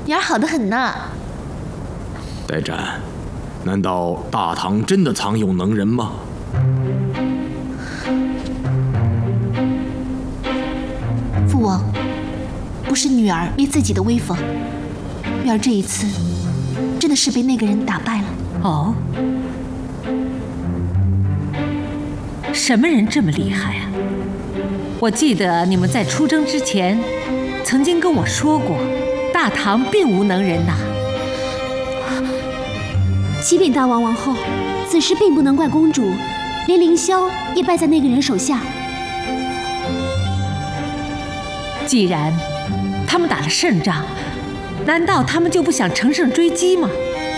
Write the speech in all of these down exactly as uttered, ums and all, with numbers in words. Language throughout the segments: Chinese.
女儿好得很呢。 代战，难道大唐真的藏有能人吗？ 父王，不是女儿灭自己的威风，女儿这一次真的是被那个人打败了。 哦，什么人这么厉害啊？我记得你们在出征之前曾经跟我说过，大唐并无能人呐。 启禀大王王后，此事并不能怪公主，连凌霄也败在那个人手下。 既然他们打了胜仗，难道他们就不想乘胜追击吗？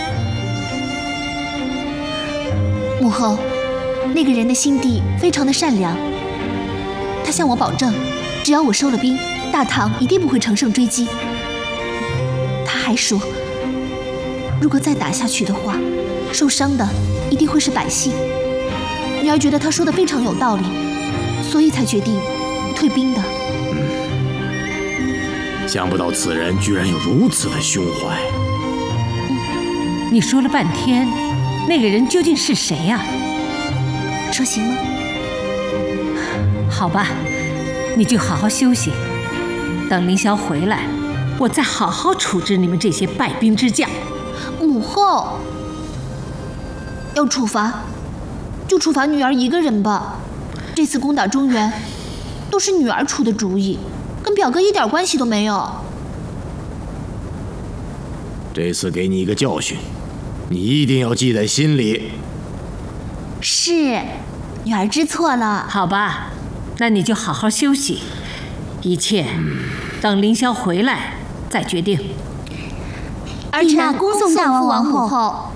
母后，那个人的心地非常的善良，他向我保证，只要我收了兵，大唐一定不会乘胜追击。他还说，如果再打下去的话，受伤的一定会是百姓。女儿觉得他说的非常有道理，所以才决定退兵的。 想不到此人居然有如此的胸怀。 你说了半天，那个人究竟是谁呀？ 说行吗？ 好吧，你就好好休息，等凌霄回来，我再好好处置你们这些败兵之将。 母后，要处罚，就处罚女儿一个人吧。这次攻打中原，都是女儿出的主意，跟表哥一点关系都没有。 这次给你一个教训，你一定要记在心里。 是，女儿知错了。 好吧，那你就好好休息，一切等凌霄回来再决定。 儿臣恭送大王王后。